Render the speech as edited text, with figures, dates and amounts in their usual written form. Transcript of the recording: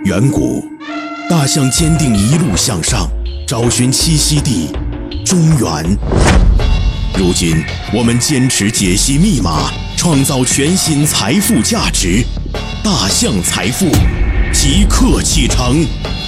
远古，大象坚定一路向上，找寻栖息地中原。如今，我们坚持解析密码，创造全新财富价值。大象财富，即刻启程。